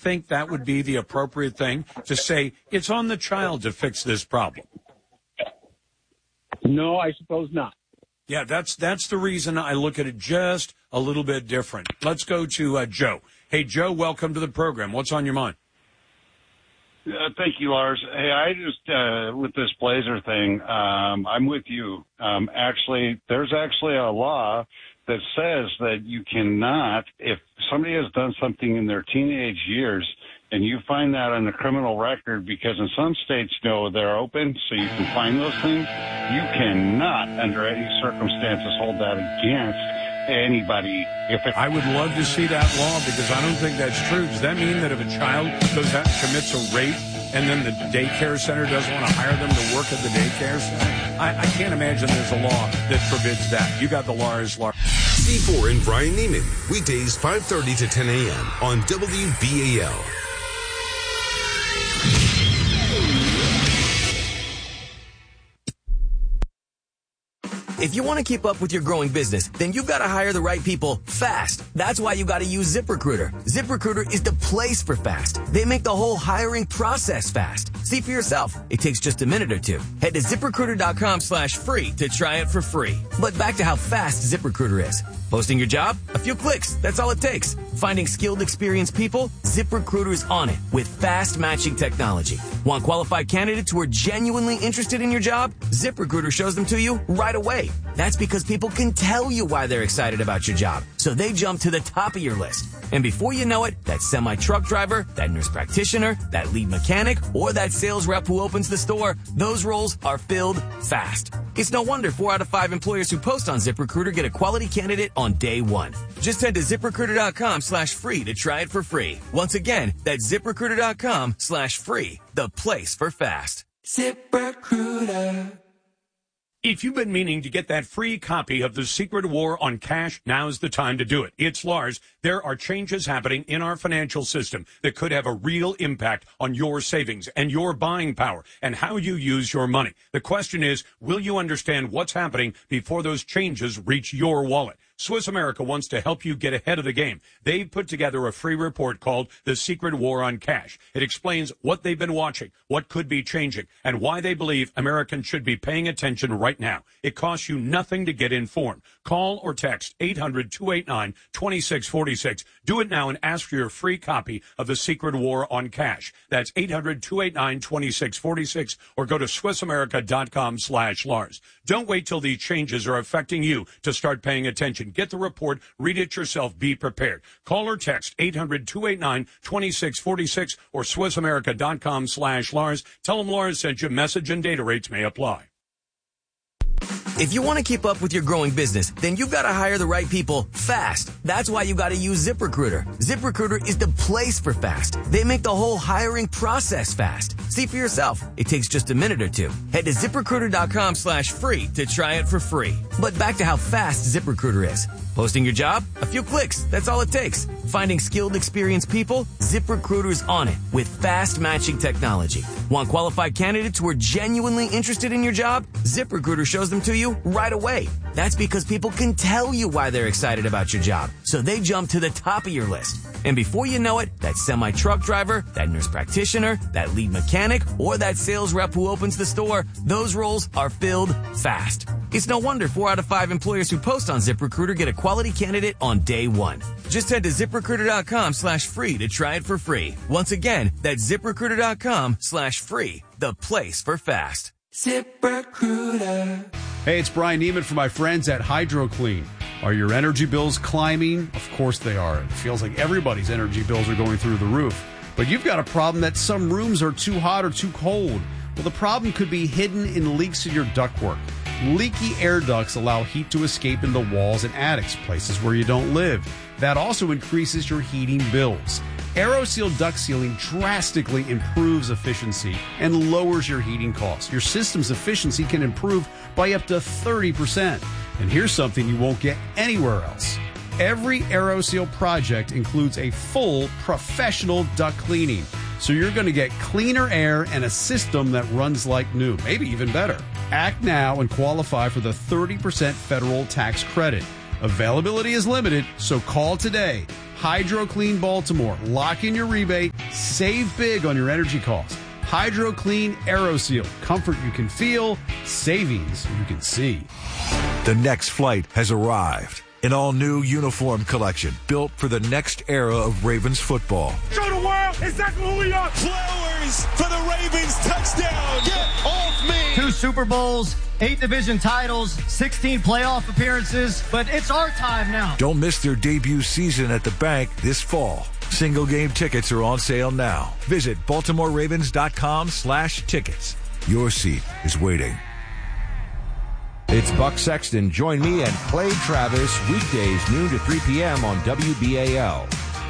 think that would be the appropriate thing to say it's on the child to fix this problem? No, I suppose not. Yeah, that's the reason I look at it just a little bit different. Let's go to Joe. Hey, Joe, welcome to the program. What's on your mind? Thank you, Lars. Hey, I just, with this Blazer thing, I'm with you. There's actually a law that says that you cannot, if somebody has done something in their teenage years and you find that on the criminal record, because in some states, they're open, so you can find those things, you cannot, under any circumstances, hold that against anybody. I would love to see that law, because I don't think that's true. Does that mean that if a child goes out and commits a rape and then the daycare center doesn't want to hire them to work at the daycare center? I can't imagine there's a law that forbids that. You got the Lars. C4 and Brian Neiman, weekdays 5:30 to 10 a.m. on WBAL. If you want to keep up with your growing business, then you've got to hire the right people fast. That's why you got to use ZipRecruiter. ZipRecruiter is the place for fast. They make the whole hiring process fast. See for yourself. It takes just a minute or two. Head to ZipRecruiter.com/free to try it for free. But back to how fast ZipRecruiter is. Posting your job? A few clicks. That's all it takes. Finding skilled, experienced people? ZipRecruiter is on it with fast matching technology. Want qualified candidates who are genuinely interested in your job? ZipRecruiter shows them to you right away. That's because people can tell you why they're excited about your job, so they jump to the top of your list. And before you know it, that semi-truck driver, that nurse practitioner, that lead mechanic, or that sales rep who opens the store, those roles are filled fast. It's no wonder 4 out of 5 employers who post on ZipRecruiter get a quality candidate on day one. Just head to ZipRecruiter.com/free to try it for free. Once again, that's ZipRecruiter.com/free, the place for fast. ZipRecruiter. If you've been meaning to get that free copy of The Secret War on Cash, now's the time to do it. It's Lars. There are changes happening in our financial system that could have a real impact on your savings and your buying power and how you use your money. The question is, will you understand what's happening before those changes reach your wallet? Swiss America wants to help you get ahead of the game. They've put together a free report called The Secret War on Cash. It explains what they've been watching, what could be changing, and why they believe Americans should be paying attention right now. It costs you nothing to get informed. Call or text 800-289-2646. Do it now and ask for your free copy of The Secret War on Cash. That's 800-289-2646, or go to SwissAmerica.com/Lars. Don't wait till these changes are affecting you to start paying attention. Get the report, read it yourself, be prepared. Call or text 800-289-2646 or SwissAmerica.com/Lars. Tell them Lars sent you. Message and data rates may apply. If you want to keep up with your growing business, then you've got to hire the right people fast. That's why you got to use ZipRecruiter. ZipRecruiter is the place for fast. They make the whole hiring process fast. See for yourself. It takes just a minute or two. Head to ZipRecruiter.com/free to try it for free. But back to how fast ZipRecruiter is. Posting your job? A few clicks. That's all it takes. Finding skilled, experienced people? ZipRecruiter is on it with fast matching technology. Want qualified candidates who are genuinely interested in your job? ZipRecruiter shows them to you right away. That's because people can tell you why they're excited about your job, so they jump to the top of your list. And before you know it, that semi-truck driver, that nurse practitioner, that lead mechanic, or that sales rep who opens the store, those roles are filled fast. It's no wonder 4 out of 5 employers who post on ZipRecruiter get a quality candidate on day one. Just head to ZipRecruiter.com/free to try it for free. Once again, that's ZipRecruiter.com/free, the place for fast. ZipRecruiter. Hey, it's Brian Neiman for my friends at HydroClean. Are your energy bills climbing? Of course they are. It feels like everybody's energy bills are going through the roof. But you've got a problem that some rooms are too hot or too cold. Well, the problem could be hidden in leaks in your ductwork. Leaky air ducts allow heat to escape in the walls and attics, places where you don't live. That also increases your heating bills. AeroSeal duct sealing drastically improves efficiency and lowers your heating costs. Your system's efficiency can improve by up to 30%. And here's something you won't get anywhere else. Every AeroSeal project includes a full professional duct cleaning. So you're going to get cleaner air and a system that runs like new, maybe even better. Act now and qualify for the 30% federal tax credit. Availability is limited, so call today. HydroClean Baltimore. Lock in your rebate. Save big on your energy costs. HydroClean AeroSeal. Comfort you can feel. Savings you can see. The next flight has arrived. An all-new uniform collection built for the next era of Ravens football. Show the world exactly who we are. Flowers for the Ravens touchdown. Get off me. 2 Super Bowls, 8 division titles, 16 playoff appearances, but it's our time now. Don't miss their debut season at the bank this fall. Single game tickets are on sale now. Visit BaltimoreRavens.com/tickets. Your seat is waiting. It's Buck Sexton. Join me and Clay Travis weekdays noon to 3 p.m. on WBAL.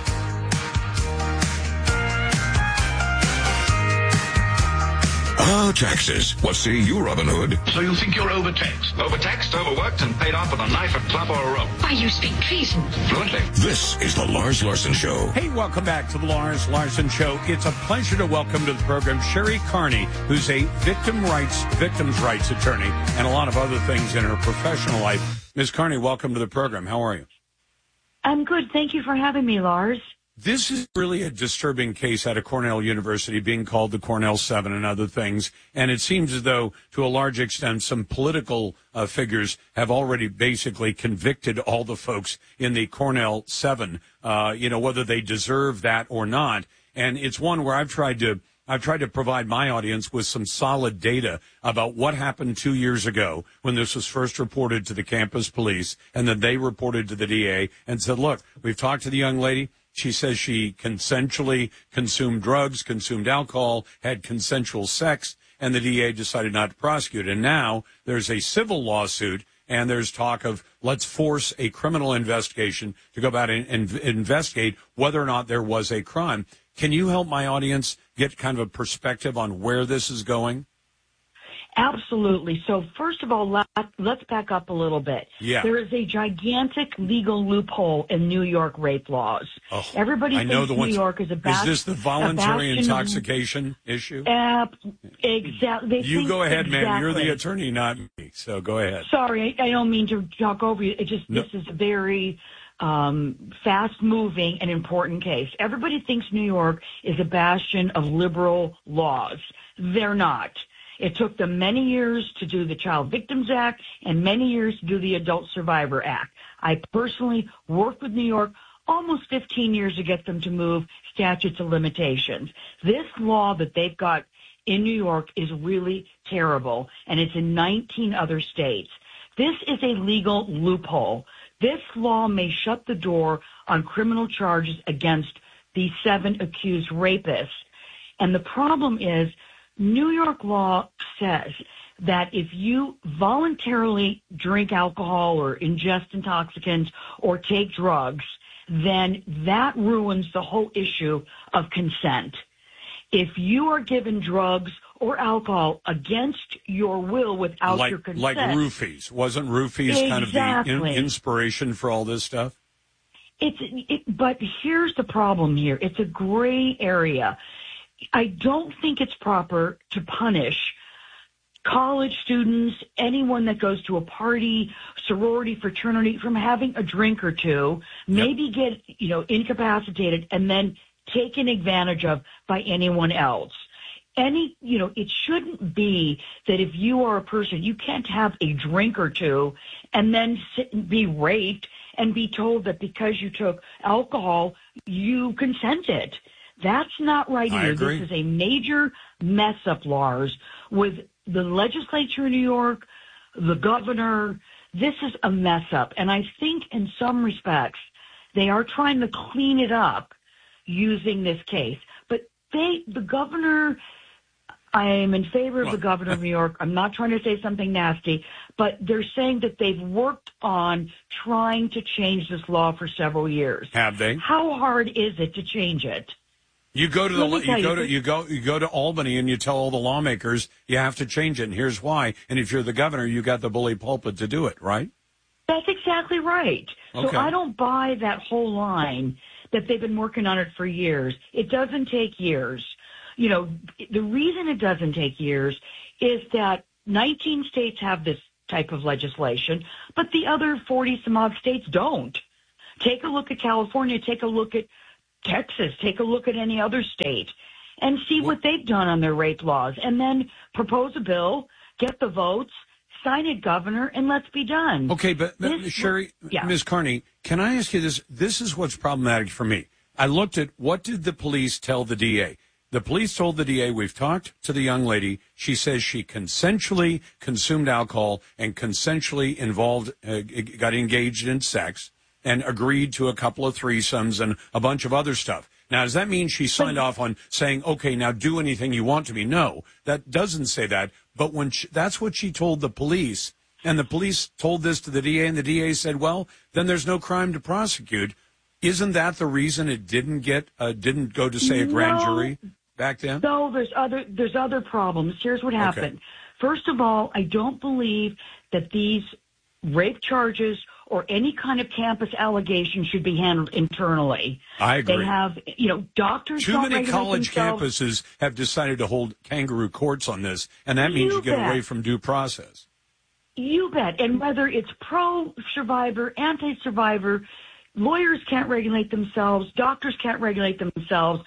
Ah, taxes. What say you, Robin Hood? So you think you're overtaxed? Overtaxed, overworked, and paid off with a knife, a club, or a rope. Why, you speak treason. Fluently. This is the Lars Larson Show. Hey, welcome back to the Lars Larson Show. It's a pleasure to welcome to the program Sherry Carney, who's a victims rights attorney, and a lot of other things in her professional life. Ms. Carney, welcome to the program. How are you? I'm good. Thank you for having me, Lars. This is really a disturbing case out of Cornell University, being called the Cornell 7 and other things. And it seems as though, to a large extent, some political figures have already basically convicted all the folks in the Cornell 7, whether they deserve that or not. And it's one where I've tried to provide my audience with some solid data about what happened 2 years ago when this was first reported to the campus police, and then they reported to the DA and said, look, we've talked to the young lady. She says she consensually consumed drugs, consumed alcohol, had consensual sex, and the DA decided not to prosecute. And now there's a civil lawsuit, and there's talk of let's force a criminal investigation to go about and investigate whether or not there was a crime. Can you help my audience get kind of a perspective on where this is going? Absolutely. So first of all, let's back up a little bit. Yeah. There is a gigantic legal loophole in New York rape laws. Oh, Everybody thinks New York is a bastion. Is this the voluntary intoxication issue? Exactly. You go ahead, ma'am. You're the attorney, not me. So go ahead. Sorry, I don't mean to talk over you. This is a very fast-moving and important case. Everybody thinks New York is a bastion of liberal laws. They're not. It took them many years to do the Child Victims Act and many years to do the Adult Survivor Act. I personally worked with New York almost 15 years to get them to move statutes of limitations. This law that they've got in New York is really terrible, and it's in 19 other states. This is a legal loophole. This law may shut the door on criminal charges against these 7 accused rapists. And the problem is, New York law says that if you voluntarily drink alcohol or ingest intoxicants or take drugs, then that ruins the whole issue of consent. If you are given drugs or alcohol against your will without your consent. Like roofies. Wasn't roofies kind of the inspiration for all this stuff? But here's the problem here. It's a gray area. I don't think it's proper to punish college students, anyone that goes to a party, sorority, fraternity, from having a drink or two, maybe get, incapacitated and then taken advantage of by anyone else. It shouldn't be that if you are a person, you can't have a drink or two and then sit and be raped and be told that because you took alcohol, you consented. That's not right either. This is a major mess up, Lars, with the legislature in New York, the governor. This is a mess up. And I think in some respects, they are trying to clean it up using this case. But the governor, I am in favor of the governor of New York. I'm not trying to say something nasty, but they're saying that they've worked on trying to change this law for several years. Have they? How hard is it to change it? You go to Albany and you tell all the lawmakers you have to change it, and here's why. And if you're the governor, you got the bully pulpit to do it, right? That's exactly right. Okay. So I don't buy that whole line that they've been working on it for years. It doesn't take years. The reason it doesn't take years is that 19 states have this type of legislation, but the other 40-some-odd states don't. Take a look at California. Take a look at Texas. Take a look at any other state and see what they've done on their rape laws. And then propose a bill, get the votes, sign it, Governor, and let's be done. Okay, but Sherry, Ms. Carney, can I ask you this? This is what's problematic for me. I looked at what did the police tell the DA? The police told the DA, we've talked to the young lady. She says she consensually consumed alcohol and consensually got engaged in sex and agreed to a couple of threesomes and a bunch of other stuff. Now, does that mean she signed off on saying, okay, now do anything you want to me? No, that doesn't say that. But when that's what she told the police, and the police told this to the DA, and the DA said, well, then there's no crime to prosecute. Isn't that the reason it didn't go to, say, a grand jury back then? No, there's other problems. Here's what happened. Okay. First of all, I don't believe that these rape charges or any kind of campus allegation should be handled internally. I agree. They have, doctors. Too many college campuses have decided to hold kangaroo courts on this, and that means you get away from due process. You bet. And whether it's pro-survivor, anti-survivor, lawyers can't regulate themselves, doctors can't regulate themselves.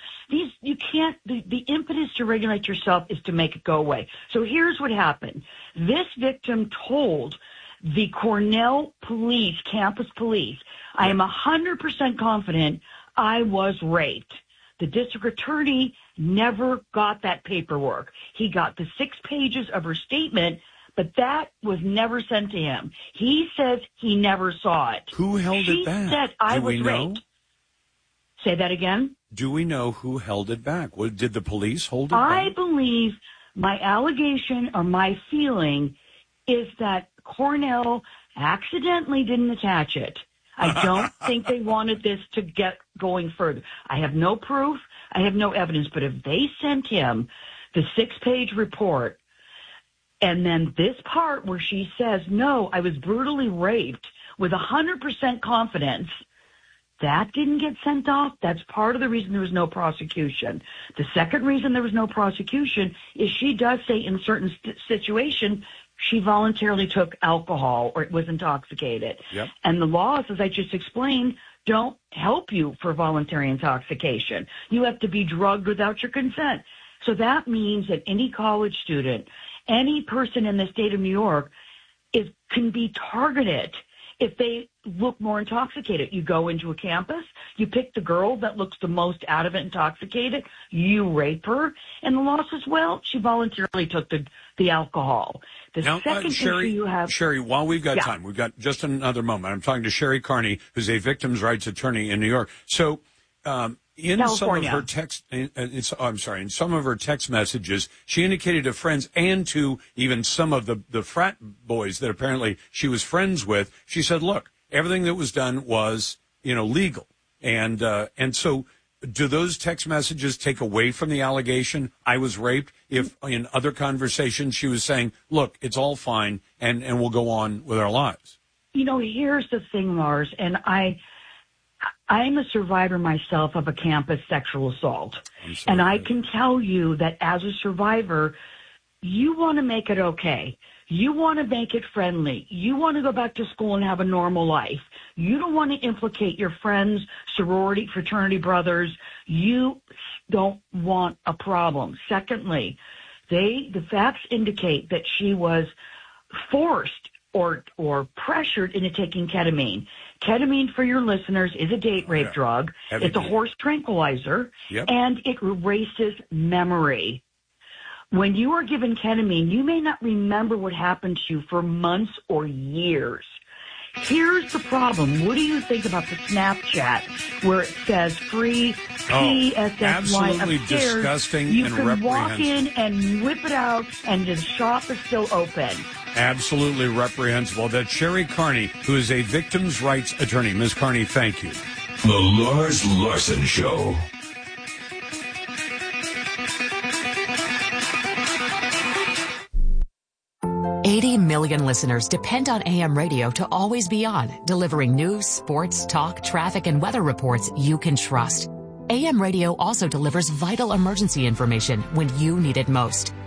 The impetus to regulate yourself is to make it go away. So here's what happened. This victim told the Cornell police, campus police, I am 100% confident I was raped. The district attorney never got that paperwork. He got the 6 pages of her statement, but that was never sent to him. He says he never saw it. Who held it back? She said I was raped. Say that again? Do we know who held it back? Did the police hold it back? I believe my allegation or my feeling is that Cornell accidentally didn't attach it. I don't think they wanted this to get going further. I have no proof. I have no evidence. But if they sent him the 6-page report and then this part where she says, no, I was brutally raped with 100% confidence, that didn't get sent off. That's part of the reason there was no prosecution. The second reason there was no prosecution is she does say in certain situations she voluntarily took alcohol or was intoxicated. Yep. And the laws, as I just explained, don't help you for voluntary intoxication. You have to be drugged without your consent. So that means that any college student, any person in the state of New York can be targeted if they look more intoxicated. You go into a campus, you pick the girl that looks the most out of it intoxicated, you rape her, and the law says, well, she voluntarily took the alcohol. Now, Sherry, issue you have... Sherry, while we've got time, we've got just another moment. I'm talking to Sherry Carney, who's a victims' rights attorney in New York. So, in California. in some of her text messages, she indicated to friends and to even some of the frat boys that apparently she was friends with, she said, look, everything that was done was, legal. And so do those text messages take away from the allegation I was raped if in other conversations she was saying, look, it's all fine and we'll go on with our lives? Here's the thing, Lars, and I'm a survivor myself of a campus sexual assault. And I can tell you that as a survivor, you want to make it okay. You want to make it friendly. You want to go back to school and have a normal life. You don't want to implicate your friends, sorority, fraternity brothers. You don't want a problem. Secondly, the facts indicate that she was forced or pressured into taking ketamine. Ketamine, for your listeners, is a date rape drug. It's a horse tranquilizer, and it erases memory. When you are given ketamine, you may not remember what happened to you for months or years. Here's the problem. What do you think about the Snapchat where it says free PSSY absolutely upstairs? Disgusting you and can walk in and whip it out, and the shop is still open. Absolutely reprehensible. That's Sherry Carney, who is a victims' rights attorney. Ms. Carney, thank you. The Lars Larson Show. $80 million listeners depend on AM radio to always be on, delivering news, sports, talk, traffic, and weather reports you can trust. AM radio also delivers vital emergency information when you need it most.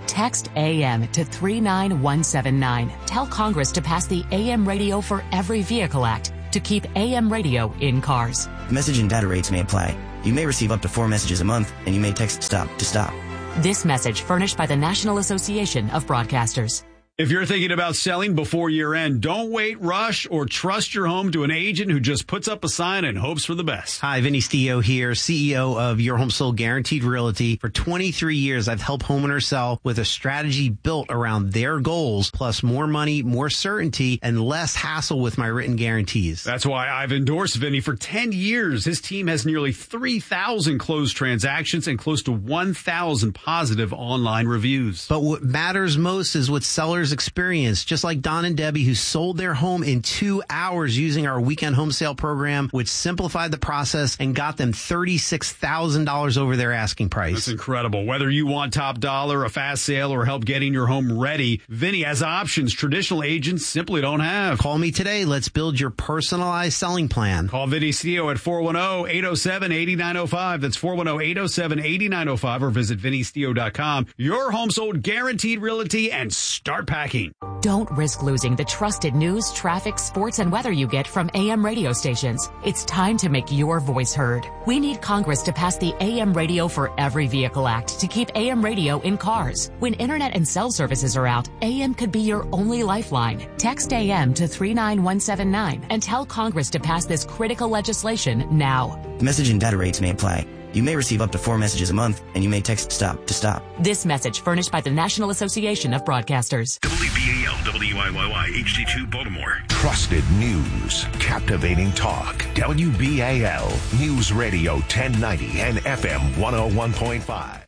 Text AM to 39179. Tell Congress to pass the AM Radio for Every Vehicle Act to keep AM radio in cars. Message and data rates may apply. You may receive up to 4 messages a month, and you may text STOP to stop. This message furnished by the National Association of Broadcasters. If you're thinking about selling before year end, don't wait, rush, or trust your home to an agent who just puts up a sign and hopes for the best. Hi, Vinny Stio here, CEO of Your Home Sold Guaranteed Realty. For 23 years, I've helped homeowners sell with a strategy built around their goals, plus more money, more certainty, and less hassle with my written guarantees. That's why I've endorsed Vinny for 10 years. His team has nearly 3,000 closed transactions and close to 1,000 positive online reviews. But what matters most is what sellers experience, just like Don and Debbie, who sold their home in 2 hours using our weekend home sale program, which simplified the process and got them $36,000 over their asking price. That's incredible. Whether you want top dollar, a fast sale, or help getting your home ready, Vinny has options traditional agents simply don't have. Call me today. Let's build your personalized selling plan. Call Vinny Stio at 410-807-8905. That's 410-807-8905, or visit vinnystio.com. Your Home Sold Guaranteed Realty, and start packing. Don't risk losing the trusted news, traffic, sports, and weather you get from AM radio stations. It's time to make your voice heard. We need Congress to pass the AM Radio for Every Vehicle Act to keep AM radio in cars. When internet and cell services are out, AM could be your only lifeline. Text AM to 39179 and tell Congress to pass this critical legislation now. Message and data rates may apply. You may receive up to 4 messages a month, and you may text STOP to stop. This message furnished by the National Association of Broadcasters. WBAL, WYYY, HD2 Baltimore. Trusted news, captivating talk. WBAL News Radio 1090 and FM 101.5.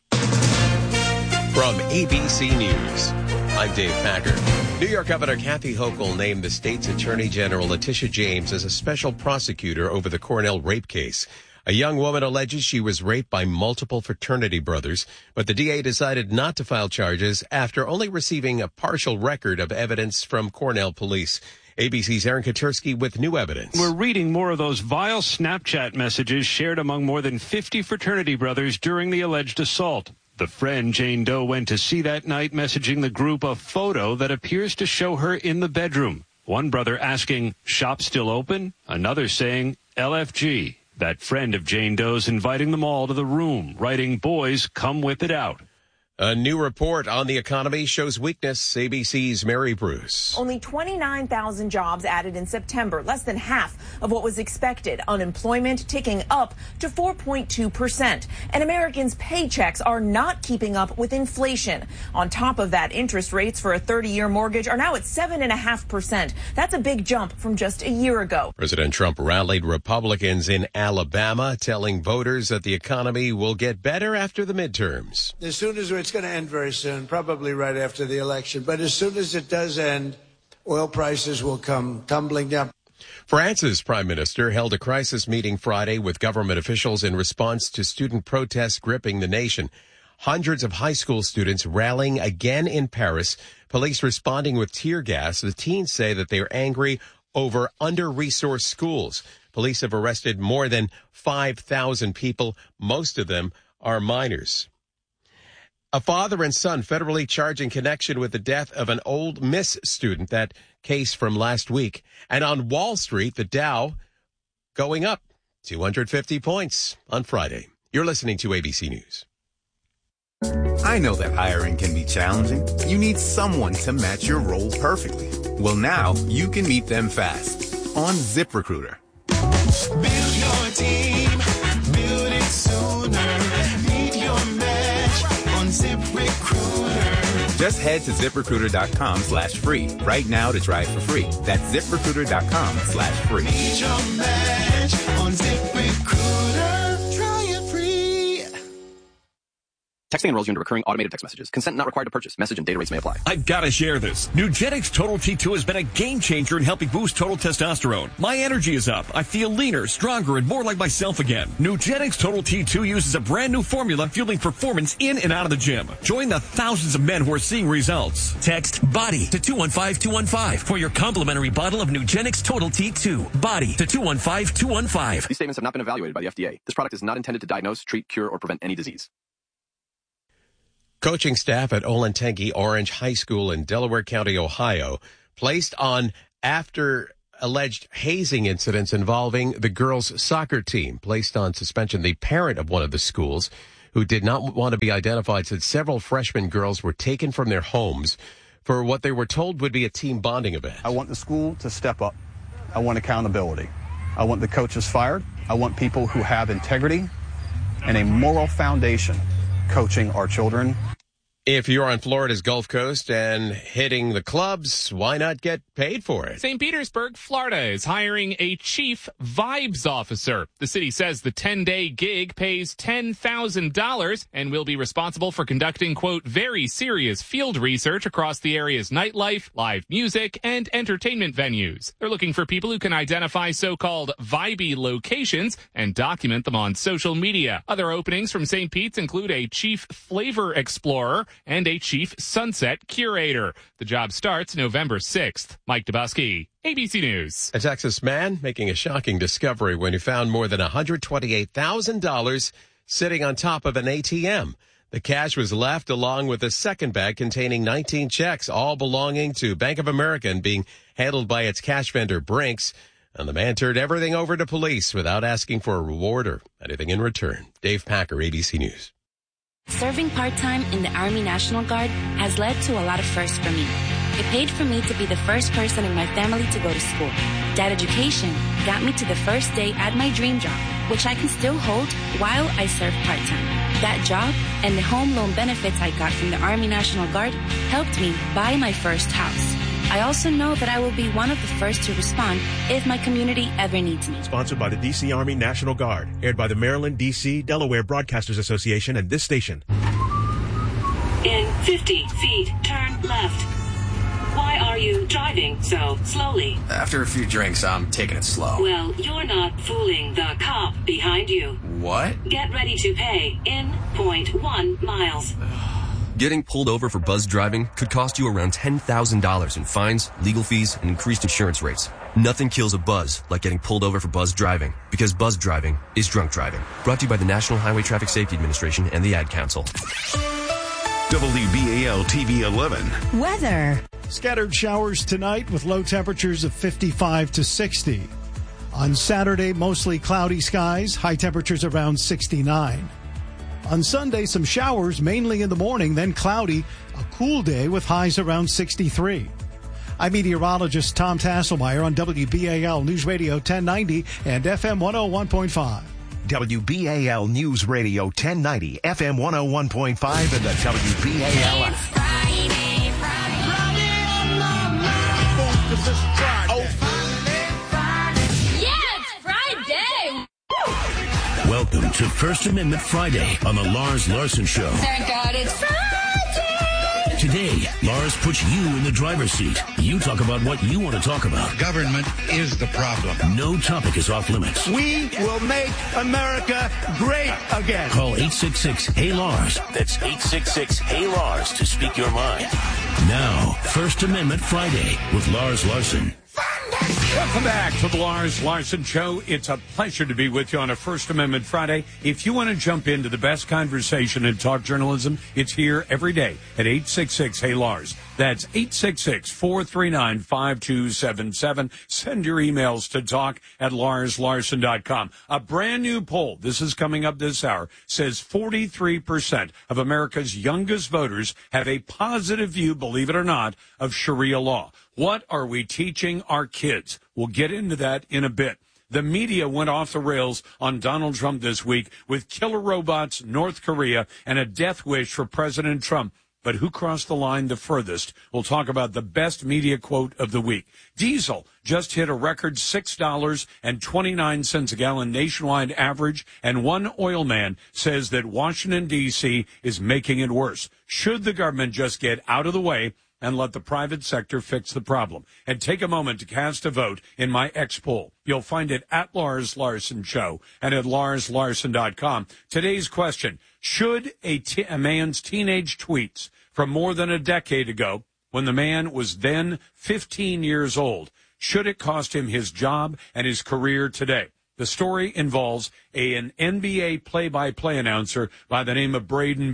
From ABC News, I'm Dave Packer. New York Governor Kathy Hochul named the state's Attorney General Letitia James as a special prosecutor over the Cornell rape case. A young woman alleges she was raped by multiple fraternity brothers, but the DA decided not to file charges after only receiving a partial record of evidence from Cornell police. ABC's Aaron Katersky with new evidence. We're reading more of those vile Snapchat messages shared among more than 50 fraternity brothers during the alleged assault. The friend Jane Doe went to see that night messaging the group a photo that appears to show her in the bedroom. One brother asking, "Shop still open?" Another saying, "LFG." That friend of Jane Doe's inviting them all to the room, writing, "Boys, come whip it out." A new report on the economy shows weakness. ABC's Mary Bruce. Only 29,000 jobs added in September, less than half of what was expected. Unemployment ticking up to 4.2%. And Americans' paychecks are not keeping up with inflation. On top of that, interest rates for a 30-year mortgage are now at 7.5%. That's a big jump from just a year ago. President Trump rallied Republicans in Alabama, telling voters that the economy will get better after the midterms. As soon as it's going to end very soon, probably right after the election. But as soon as it does end, oil prices will come tumbling down. France's prime minister held a crisis meeting Friday with government officials in response to student protests gripping the nation. Hundreds of high school students rallying again in Paris, police responding with tear gas. The teens say that they are angry over under-resourced schools. Police have arrested more than 5,000 people. Most of them are minors. A father and son federally charged in connection with the death of an Ole Miss student, that case from last week. And on Wall Street, the Dow going up 250 points on Friday. You're listening to ABC News. I know that hiring can be challenging. You need someone to match your role perfectly. Well, now you can meet them fast on ZipRecruiter. Build your team, build it sooner. Meet your match on ZipRecruiter. Just head to ZipRecruiter.com/free right now to try it for free. That's ZipRecruiter.com/free. Meet your match on ZipRecruiter. Try it free. Texting enrolls you into recurring automated text messages. Consent not required to purchase. Message and data rates may apply. I've got to share this. Nugenix Total T2 has been a game changer in helping boost total testosterone. My energy is up. I feel leaner, stronger, and more like myself again. Nugenix Total T2 uses a brand new formula fueling performance in and out of the gym. Join the thousands of men who are seeing results. Text BODY to 215-215 for your complimentary bottle of Nugenix Total T2. BODY to 215-215. These statements have not been evaluated by the FDA. This product is not intended to diagnose, treat, cure, or prevent any disease. Coaching staff at Olentangy Orange High School in Delaware County, Ohio, placed on after alleged hazing incidents involving the girls' soccer team. Placed on suspension, the parent of one of the schools, who did not want to be identified, said several freshman girls were taken from their homes for what they were told would be a team bonding event. I want the school to step up. I want accountability. I want the coaches fired. I want people who have integrity and a moral foundation coaching our children. If you're on Florida's Gulf Coast and hitting the clubs, why not get paid for it? St. Petersburg, Florida is hiring a chief vibes officer. The city says the 10-day gig pays $10,000 and will be responsible for conducting, quote, very serious field research across the area's nightlife, live music, and entertainment venues. They're looking for people who can identify so-called vibey locations and document them on social media. Other openings from St. Pete's include a chief flavor explorer and a chief sunset curator. The job starts November 6th. Mike Dubusky, ABC News. A Texas man making a shocking discovery when he found more than $128,000 sitting on top of an ATM. The cash was left along with a second bag containing 19 checks, all belonging to Bank of America and being handled by its cash vendor, Brinks. And the man turned everything over to police without asking for a reward or anything in return. Dave Packer, ABC News. Serving part-time in the Army National Guard has led to a lot of firsts for me. It paid for me to be the first person in my family to go to school. That education got me to the first day at my dream job, which I can still hold while I serve part-time. That job and the home loan benefits I got from the Army National Guard helped me buy my first house. I also know that I will be one of the first to respond if my community ever needs me. Sponsored by the D.C. Army National Guard. Aired by the Maryland, D.C., Delaware Broadcasters Association and this station. In 50 feet, turn left. Why are you driving so slowly? After a few drinks, I'm taking it slow. Well, you're not fooling the cop behind you. What? Get ready to pay in 0.1 miles. Getting pulled over for buzz driving could cost you around $10,000 in fines, legal fees, and increased insurance rates. Nothing kills a buzz like getting pulled over for buzz driving, because buzz driving is drunk driving. Brought to you by the National Highway Traffic Safety Administration and the Ad Council. WBAL TV 11. Weather. Scattered showers tonight with low temperatures of 55 to 60. On Saturday, mostly cloudy skies, high temperatures around 69. On Sunday, some showers, mainly in the morning, then cloudy, a cool day with highs around 63. I'm meteorologist Tom Tasselmeyer on WBAL News Radio 1090 and FM 101.5. WBAL News Radio 1090, FM 101.5, and the WBAL app. Welcome to First Amendment Friday on the Lars Larson Show. Thank God it's Friday! Today, Lars puts you in the driver's seat. You talk about what you want to talk about. Government is the problem. No topic is off limits. We will make America great again. Call 866-HEY-LARS. That's 866-HEY-LARS to speak your mind. Now, First Amendment Friday with Lars Larson. Welcome back to the Lars Larson Show. It's a pleasure to be with you on a First Amendment Friday. If you want to jump into the best conversation in talk journalism, it's here every day at 866-HEY-LARS. That's 866-439-5277. Send your emails to talk@larslarson.com. A brand new poll, this is coming up this hour, says 43% of America's youngest voters have a positive view, believe it or not, of Sharia law. What are we teaching our kids? We'll get into that in a bit. The media went off the rails on Donald Trump this week with killer robots, North Korea, and a death wish for President Trump. But who crossed the line the furthest? We'll talk about the best media quote of the week. Diesel just hit a record $6.29 a gallon nationwide average, and one oil man says that Washington, D.C. is making it worse. Should the government just get out of the way and let the private sector fix the problem? And take a moment to cast a vote in my X poll. You'll find it at Lars Larson Show and at larslarson.com. Today's question: should a man's teenage tweets from more than a decade ago, when the man was then 15 years old, should it cost him his job and his career today? The story involves an NBA play-by-play announcer by the name of Braden Bell.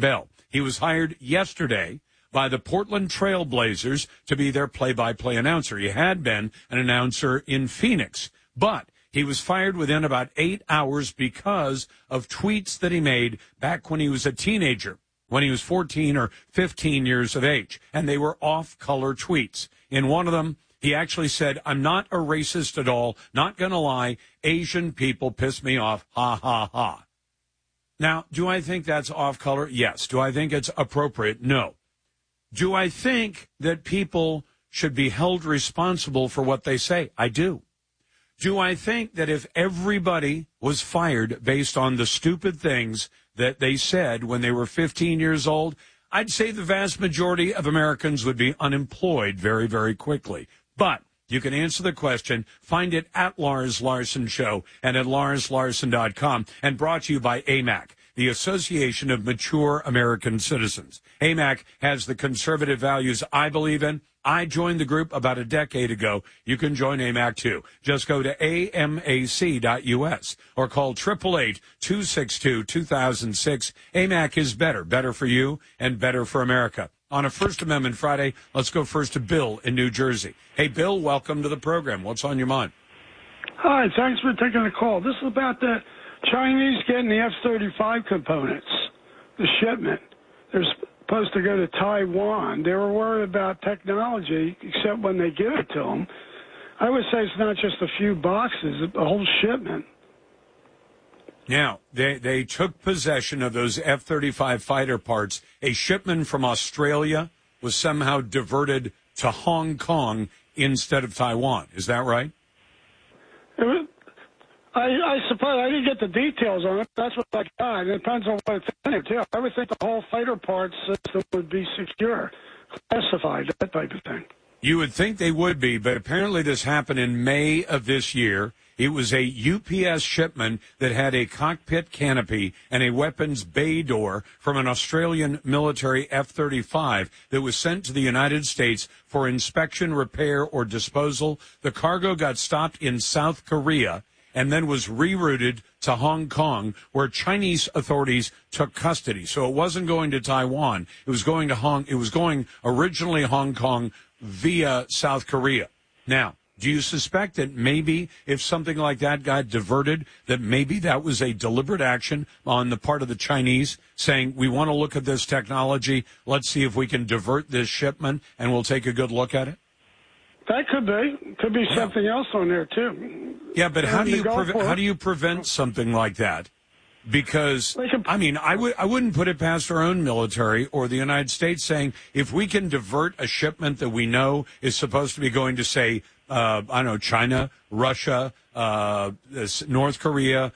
He was hired yesterday by the Portland Trail Blazers to be their play-by-play announcer. He had been an announcer in Phoenix, but he was fired within about 8 hours because of tweets that he made back when he was a teenager, when he was 14 or 15 years of age, and they were off-color tweets. In one of them, he actually said, "I'm not a racist at all, not going to lie, Asian people piss me off, ha, ha, ha." Now, do I think that's off-color? Yes. Do I think it's appropriate? No. Do I think that people should be held responsible for what they say? I do. Do I think that if everybody was fired based on the stupid things that they said when they were 15 years old, I'd say the vast majority of Americans would be unemployed very, very quickly. But you can answer the question. Find it at Lars Larson Show and at LarsLarson.com, and brought to you by AMAC, the Association of Mature American Citizens. AMAC has the conservative values I believe in. I joined the group about a decade ago. You can join AMAC too. Just go to amac.us or call 888-262-2006. AMAC is better for you and better for America. On a First Amendment Friday, let's go first to Bill in New Jersey. Hey, Bill, welcome to the program. What's on your mind? Hi, thanks for taking the call. This is about the Chinese getting the F-35 components, the shipment. They're supposed to go to Taiwan. They were worried about technology, except when they give it to them. I would say it's not just a few boxes, a whole shipment. Now, they took possession of those F-35 fighter parts. A shipment from Australia was somehow diverted to Hong Kong instead of Taiwan. Is that right? I suppose I didn't get the details on it. That's what I got. It depends on what it's in it, too. I would think the whole fighter parts system would be secure, classified, that type of thing. You would think they would be, but apparently this happened in May of this year. It was a UPS shipment that had a cockpit canopy and a weapons bay door from an Australian military F-35 that was sent to the United States for inspection, repair, or disposal. The cargo got stopped in South Korea and then was rerouted to Hong Kong, where Chinese authorities took custody. So it wasn't going to Taiwan. It was going originally Hong Kong via South Korea. Now, do you suspect that maybe if something like that got diverted, that maybe that was a deliberate action on the part of the Chinese saying, we want to look at this technology, let's see if we can divert this shipment, and we'll take a good look at it? That could be. Could be something else on there, too. Yeah, but how do you prevent something like that? Because, I mean, I wouldn't put it past our own military or the United States saying, if we can divert a shipment that we know is supposed to be going to, say, I don't know, China, Russia, North Korea,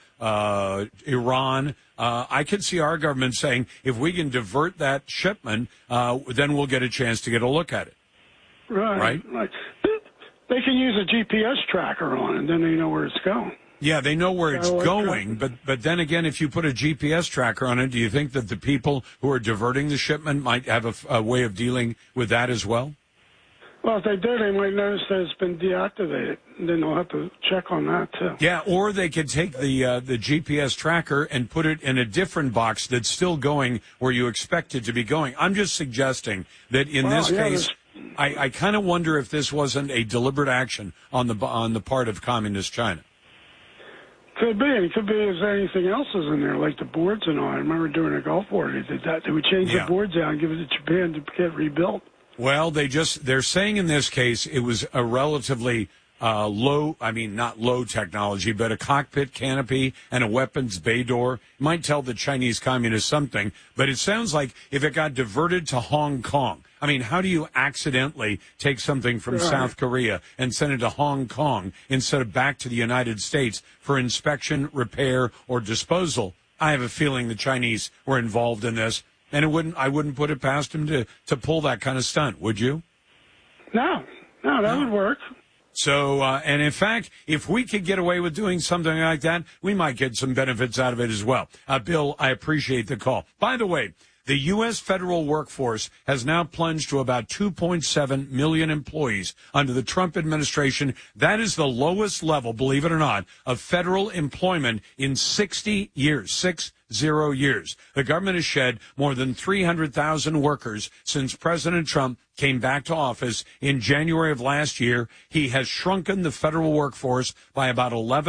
Iran. I could see our government saying, if we can divert that shipment, then we'll get a chance to get a look at it. Right. They can use a GPS tracker on it, and then they know where it's going. Yeah, they know where it's going, but then again, if you put a GPS tracker on it, do you think that the people who are diverting the shipment might have a way of dealing with that as well? Well, if they do, they might notice that it's been deactivated, and then they'll have to check on that, too. Yeah, or they could take the GPS tracker and put it in a different box that's still going where you expect it to be going. I'm just suggesting that in this case, I kind of wonder if this wasn't a deliberate action on the part of Communist China. Could be. It could be if anything else is in there, like the boards and all. I remember doing a Gulf War, they did that. They would change the boards out and give it to Japan to get rebuilt. Well, they're saying in this case it was a relatively not low technology, but a cockpit canopy and a weapons bay door. Might tell the Chinese communists something, but it sounds like if it got diverted to Hong Kong, I mean, how do you accidentally take something from South Korea and send it to Hong Kong instead of back to the United States for inspection, repair, or disposal? I have a feeling the Chinese were involved in this. And I wouldn't put it past him to pull that kind of stunt, would you? No, that would work. So, and in fact, if we could get away with doing something like that, we might get some benefits out of it as well. Bill, I appreciate the call. By the way, The U.S. federal workforce has now plunged to about 2.7 million employees under the Trump administration. That is the lowest level, believe it or not, of federal employment in 60 years, 60 years. The government has shed more than 300,000 workers since President Trump came back to office in January of last year. He has shrunken the federal workforce by about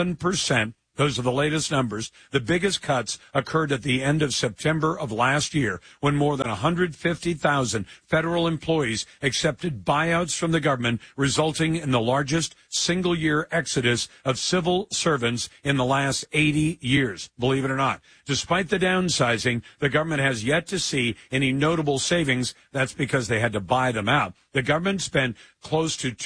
11%. Those are the latest numbers. The biggest cuts occurred at the end of September of last year, when more than 150,000 federal employees accepted buyouts from the government, resulting in the largest single-year exodus of civil servants in the last 80 years, believe it or not. Despite the downsizing, the government has yet to see any notable savings. That's because they had to buy them out. The government spent close to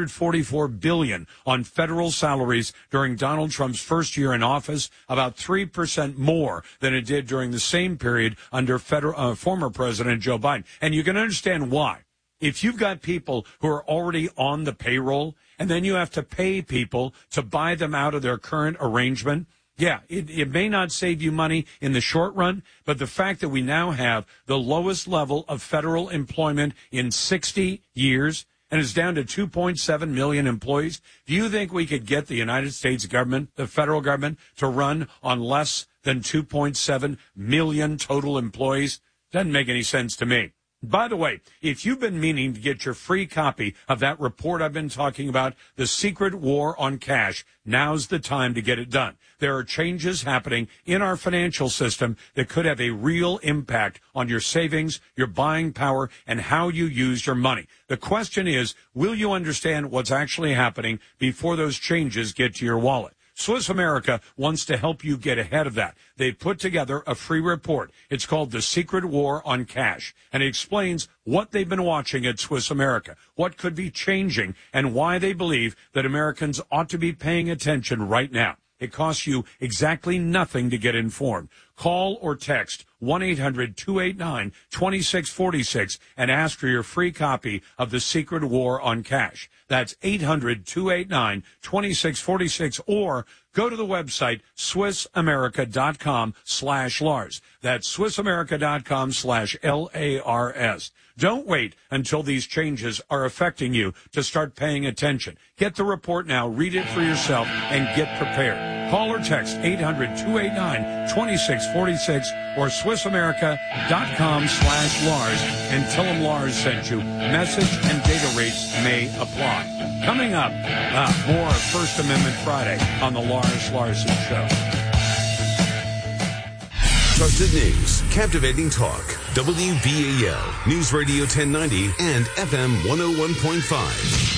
$244 billion on federal salaries during Donald Trump's first year in office, about 3% more than it did during the same period under former President Joe Biden. And you can understand why. If you've got people who are already on the payroll and then you have to pay people to buy them out of their current arrangement, yeah, it may not save you money in the short run, but the fact that we now have the lowest level of federal employment in 60 years and is down to 2.7 million employees, do you think we could get the United States government, the federal government, to run on less than 2.7 million total employees? Doesn't make any sense to me. By the way, if you've been meaning to get your free copy of that report I've been talking about, The Secret War on Cash, now's the time to get it done. There are changes happening in our financial system that could have a real impact on your savings, your buying power, and how you use your money. The question is, will you understand what's actually happening before those changes get to your wallet? Swiss America wants to help you get ahead of that. They put together a free report. It's called The Secret War on Cash, and it explains what they've been watching at Swiss America, what could be changing, and why they believe that Americans ought to be paying attention right now. It costs you exactly nothing to get informed. Call or text 1-800-289-2646 and ask for your free copy of The Secret War on Cash. That's 800-289-2646, or go to the website SwissAmerica.com/Lars. That's SwissAmerica.com/LARS. Don't wait until these changes are affecting you to start paying attention. Get the report now, read it for yourself, and get prepared. Call or text 800-289-2646 or SwissAmerica.com/Lars and tell them Lars sent you. Message and data rates may apply. Coming up, more First Amendment Friday on the Lars Larson Show. Trusted news, captivating talk, WBAL, News Radio 1090 and FM 101.5.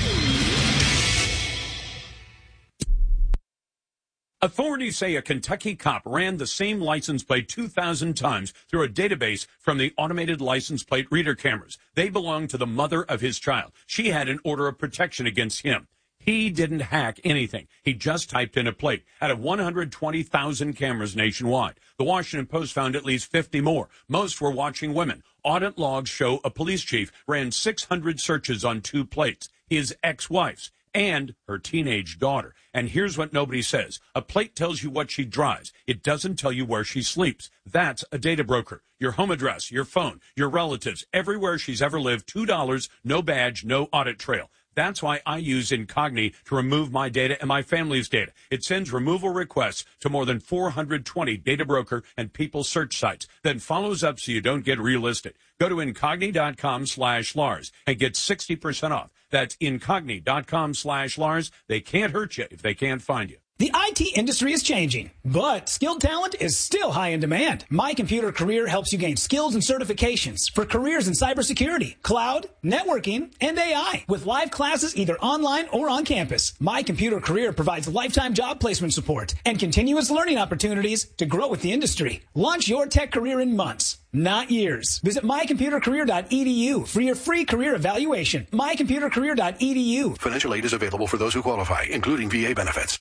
Authorities say a Kentucky cop ran the same license plate 2,000 times through a database from the automated license plate reader cameras. They belong to the mother of his child. She had an order of protection against him. He didn't hack anything. He just typed in a plate. Out of 120,000 cameras nationwide, the Washington Post found at least 50 more. Most were watching women. Audit logs show a police chief ran 600 searches on 2 plates, his ex-wife's and her teenage daughter. And here's what nobody says. A plate tells you what she drives. It doesn't tell you where she sleeps. That's a data broker. Your home address, your phone, your relatives, everywhere she's ever lived, $2, no badge, no audit trail. That's why I use Incogni to remove my data and my family's data. It sends removal requests to more than 420 data broker and people search sites, then follows up so you don't get relisted. Go to Incogni.com/Lars and get 60% off. That's Incogni.com/Lars. They can't hurt you if they can't find you. The IT industry is changing, but skilled talent is still high in demand. My Computer Career helps you gain skills and certifications for careers in cybersecurity, cloud, networking, and AI with live classes either online or on campus. My Computer Career provides lifetime job placement support and continuous learning opportunities to grow with the industry. Launch your tech career in months, not years. Visit mycomputercareer.edu for your free career evaluation. mycomputercareer.edu. Financial aid is available for those who qualify, including VA benefits.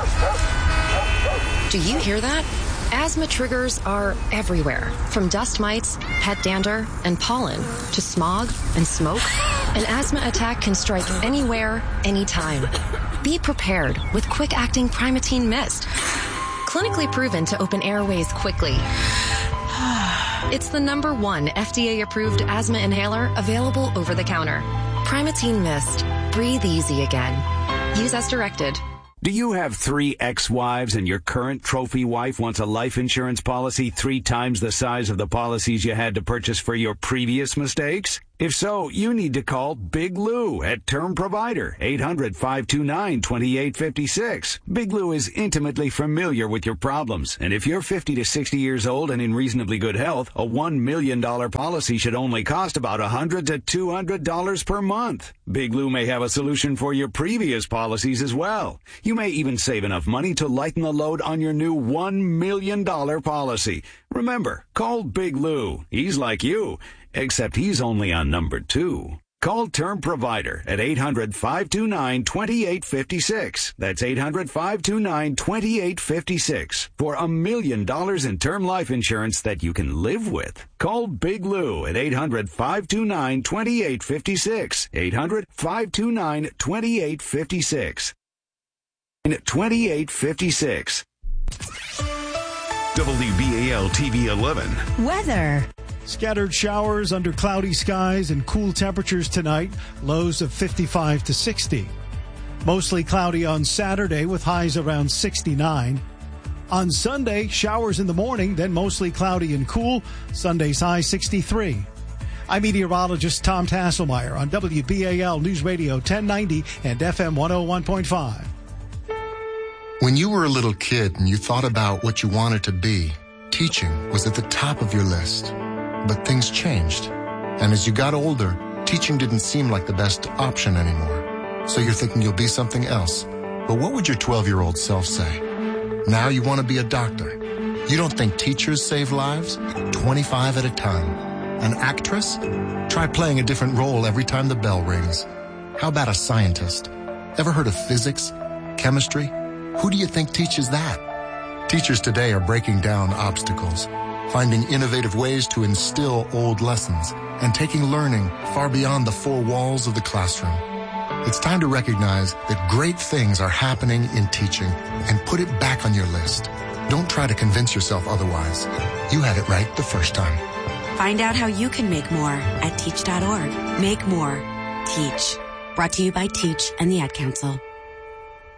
Do you hear that? Asthma triggers are everywhere, from dust mites, pet dander, and pollen, to smog and smoke. An asthma attack can strike anywhere, anytime. Be prepared with quick-acting Primatene Mist. Clinically proven to open airways quickly It's the #1 FDA-approved asthma inhaler available over the counter. Primatene Mist. Breathe easy again. Use as directed. Do you have 3 ex-wives and your current trophy wife wants a life insurance policy 3 times the size of the policies you had to purchase for your previous mistakes? If so, you need to call Big Lou at Term Provider, 800-529-2856. Big Lou is intimately familiar with your problems, and if you're 50 to 60 years old and in reasonably good health, a $1 million policy should only cost about $100 to $200 per month. Big Lou may have a solution for your previous policies as well. You may even save enough money to lighten the load on your new $1 million policy. Remember, call Big Lou. He's like you, except he's only on number 2. Call Term Provider at 800-529-2856. That's 800-529-2856 for $1 million in term life insurance that you can live with. Call Big Lou at 800-529-2856. 800-529-2856. 2856. WBAL TV 11. Weather. Scattered showers under cloudy skies and cool temperatures tonight. Lows of 55 to 60. Mostly cloudy on Saturday with highs around 69. On Sunday, showers in the morning, then mostly cloudy and cool. Sunday's high 63. I'm meteorologist Tom Tasselmeyer on WBAL News Radio 1090 and FM 101.5. When you were a little kid and you thought about what you wanted to be, teaching was at the top of your list. But things changed. And as you got older, teaching didn't seem like the best option anymore. So you're thinking you'll be something else. But what would your 12-year-old self say? Now you want to be a doctor. You don't think teachers save lives? 25 at a time. An actress? Try playing a different role every time the bell rings. How about a scientist? Ever heard of physics? Chemistry? Who do you think teaches that? Teachers today are breaking down obstacles, finding innovative ways to instill old lessons, and taking learning far beyond the 4 walls of the classroom. It's time to recognize that great things are happening in teaching and put it back on your list. Don't try to convince yourself otherwise. You had it right the first time. Find out how you can make more at teach.org. Make more. Teach. Brought to you by Teach and the Ad Council.